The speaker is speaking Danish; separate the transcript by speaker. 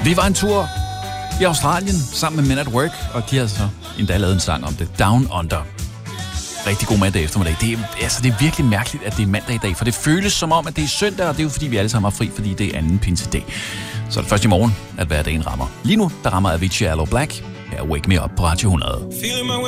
Speaker 1: Vi var en tur i Australien sammen med Men at Work, og de har så endda lavet en sang om det. Down Under. Rigtig god mandag eftermiddag. Det er virkelig mærkeligt, at det er mandag i dag, for det føles som om, at det er søndag, og det er jo fordi, vi alle sammen har fri, fordi det er anden pinsedag. Så er det først i morgen, at hverdagen rammer. Lige nu, der rammer Avicii Aloe Black. Her Wake Me Up på Radio 100.